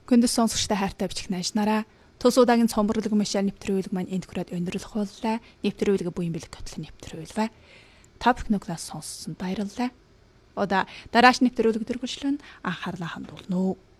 Хүндэс сонсогчтой хайртай бичих наашнараа тус удаагийн цомборлог машаар нэвтрүүлэг маань энд хүрээд өндөрлөх боллаа. Нэвтрүүлэг буян бэлэг хөтлөн нэвтрүүлвэ. Топик нугнаас сонссон баярлалаа. Дараач нэвтрүүлэг төргөжлөн анхаарлаа хандуулно.